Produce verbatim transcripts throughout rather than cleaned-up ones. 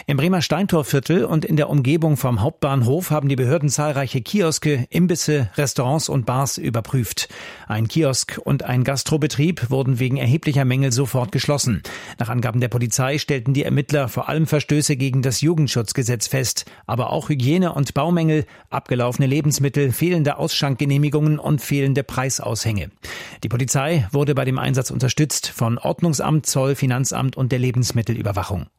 Im Bremer Steintorviertel und in der Umgebung vom Hauptbahnhof haben die Behörden zahlreiche Kioske, Imbisse, Restaurants und Bars überprüft. Ein Kiosk und ein Gastrobetrieb wurden wegen erheblicher Mängel sofort geschlossen. Nach Angaben der Polizei stellten die Ermittler vor allem Verstöße gegen das Jugendschutzgesetz fest, aber auch Hygiene- und Baumängel, abgelaufene Lebensmittel, fehlende Ausschankgenehmigungen und fehlende Preisaushänge. Die Polizei wurde bei dem Einsatz unterstützt von Ordnungsamt, Zoll, Finanzamt und der Lebensmittelüberwachung.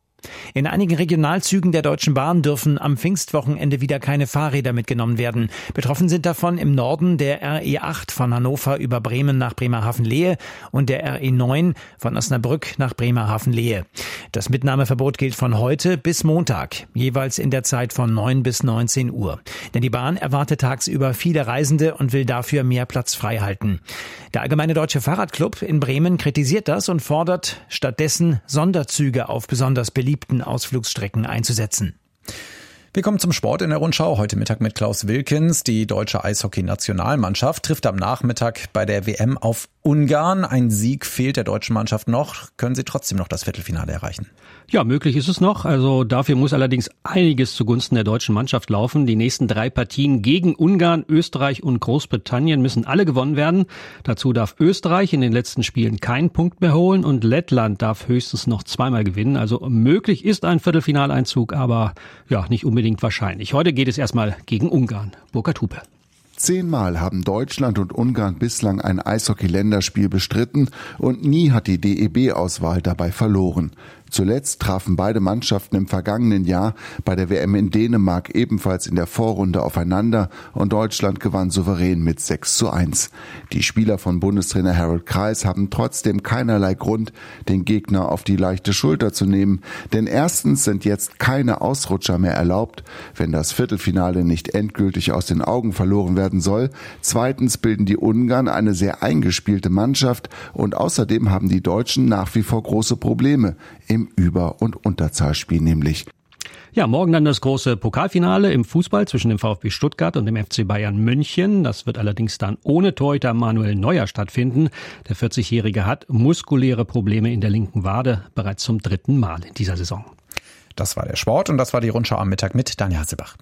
In einigen Regionalzügen der Deutschen Bahn dürfen am Pfingstwochenende wieder keine Fahrräder mitgenommen werden. Betroffen sind davon im Norden der R E acht von Hannover über Bremen nach Bremerhaven-Lehe und der R E neun von Osnabrück nach Bremerhaven-Lehe. Das Mitnahmeverbot gilt von heute bis Montag, jeweils in der Zeit von neun bis neunzehn Uhr. Denn die Bahn erwartet tagsüber viele Reisende und will dafür mehr Platz frei halten. Der Allgemeine Deutsche Fahrradclub in Bremen kritisiert das und fordert stattdessen Sonderzüge auf besonders beliebten Ausflugsstrecken einzusetzen. Wir kommen zum Sport in der Rundschau. Heute Mittag mit Klaus Wilkens. Die deutsche Eishockey-Nationalmannschaft trifft am Nachmittag bei der W M auf Ungarn. Ein Sieg fehlt der deutschen Mannschaft noch. Können sie trotzdem noch das Viertelfinale erreichen? Ja, möglich ist es noch. Also dafür muss allerdings einiges zugunsten der deutschen Mannschaft laufen. Die nächsten drei Partien gegen Ungarn, Österreich und Großbritannien müssen alle gewonnen werden. Dazu darf Österreich in den letzten Spielen keinen Punkt mehr holen und Lettland darf höchstens noch zweimal gewinnen. Also möglich ist ein Viertelfinaleinzug, aber ja, nicht unbedingt wahrscheinlich. Heute geht es erstmal gegen Ungarn. Burkhard Hupe. Zehnmal haben Deutschland und Ungarn bislang ein Eishockey-Länderspiel bestritten und nie hat die D E B-Auswahl dabei verloren. Zuletzt trafen beide Mannschaften im vergangenen Jahr bei der W M in Dänemark ebenfalls in der Vorrunde aufeinander und Deutschland gewann souverän mit sechs zu eins. Die Spieler von Bundestrainer Harold Kreis haben trotzdem keinerlei Grund, den Gegner auf die leichte Schulter zu nehmen, denn erstens sind jetzt keine Ausrutscher mehr erlaubt, wenn das Viertelfinale nicht endgültig aus den Augen verloren werden soll. Zweitens bilden die Ungarn eine sehr eingespielte Mannschaft und außerdem haben die Deutschen nach wie vor große Probleme im Über- und Unterzahlspiel nämlich. Ja, morgen dann das große Pokalfinale im Fußball zwischen dem VfB Stuttgart und dem F C Bayern München. Das wird allerdings dann ohne Torhüter Manuel Neuer stattfinden. Der vierzigjährige hat muskuläre Probleme in der linken Wade, bereits zum dritten Mal in dieser Saison. Das war der Sport und das war die Rundschau am Mittag mit Daniel Hatzebach.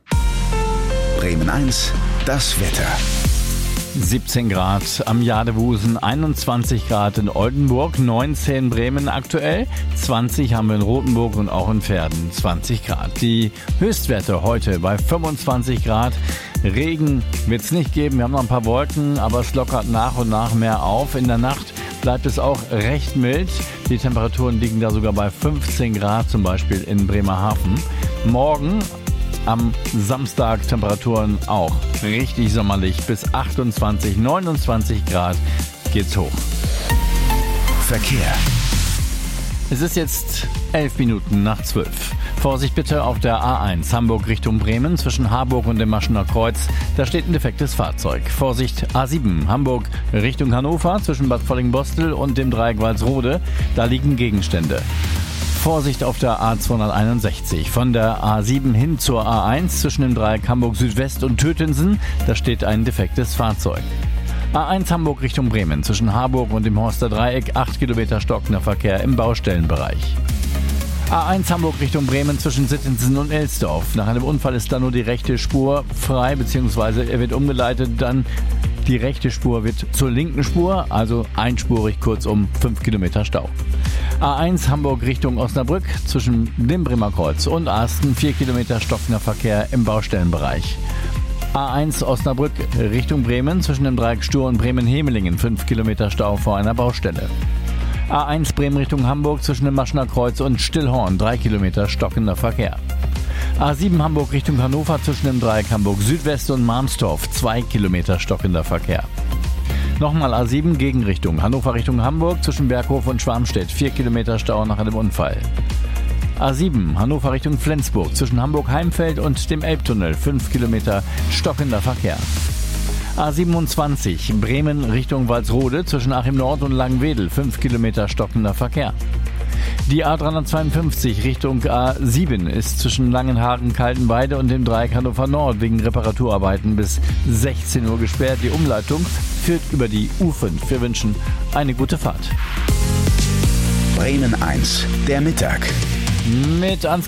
Bremen eins, das Wetter. siebzehn Grad am Jadebusen, einundzwanzig Grad in Oldenburg, neunzehn Bremen aktuell, zwanzig haben wir in Rothenburg und auch in Verden, zwanzig Grad. Die Höchstwerte heute bei fünfundzwanzig Grad. Regen wird es nicht geben, wir haben noch ein paar Wolken, aber es lockert nach und nach mehr auf. In der Nacht bleibt es auch recht mild. Die Temperaturen liegen da sogar bei fünfzehn Grad, zum Beispiel in Bremerhaven. Morgen am Samstag Temperaturen auch richtig sommerlich, bis achtundzwanzig, neunundzwanzig Grad geht's hoch. Verkehr. Es ist jetzt elf Minuten nach zwölf. Vorsicht bitte auf der A eins Hamburg Richtung Bremen zwischen Harburg und dem Maschener Kreuz. Da steht ein defektes Fahrzeug. Vorsicht A sieben Hamburg Richtung Hannover zwischen Bad Volling-Bostel und dem Dreieck Walsrode. Da liegen Gegenstände. Vorsicht auf der A zweihunderteinundsechzig. Von der A sieben hin zur A eins zwischen dem Dreieck Hamburg Südwest und Tötensen. Da steht ein defektes Fahrzeug. A eins Hamburg Richtung Bremen zwischen Harburg und dem Horster Dreieck. acht Kilometer stockender Verkehr im Baustellenbereich. A eins Hamburg Richtung Bremen zwischen Sittensen und Elsdorf. Nach einem Unfall ist da nur die rechte Spur frei, beziehungsweise er wird umgeleitet. Dann die rechte Spur wird zur linken Spur, also einspurig, kurzum fünf Kilometer Stau. A eins Hamburg Richtung Osnabrück zwischen dem Bremer Kreuz und Asten, vier Kilometer stockender Verkehr im Baustellenbereich. A eins Osnabrück Richtung Bremen zwischen dem Dreieck Stur und Bremen-Hemelingen, fünf Kilometer Stau vor einer Baustelle. A eins Bremen Richtung Hamburg zwischen dem Maschener Kreuz und Stillhorn, drei Kilometer stockender Verkehr. A sieben Hamburg Richtung Hannover zwischen dem Dreieck Hamburg Südwest und Marmstorf, zwei Kilometer stockender Verkehr. Nochmal A sieben Gegenrichtung, Hannover Richtung Hamburg zwischen Berghof und Schwarmstedt, vier Kilometer Stau nach einem Unfall. A sieben Hannover Richtung Flensburg zwischen Hamburg-Heimfeld und dem Elbtunnel, fünf Kilometer stockender Verkehr. A siebenundzwanzig Bremen Richtung Walsrode zwischen Achim Nord und Langenwedel, fünf Kilometer stockender Verkehr. Die A dreihundertzweiundfünfzig Richtung A sieben ist zwischen Langenhagen, Kaltenweide und dem Dreieck Hannover Nord wegen Reparaturarbeiten bis sechzehn Uhr gesperrt. Die Umleitung führt über die U fünf. Wir wünschen eine gute Fahrt. Bremen eins, der Mittag. Mit Ansgar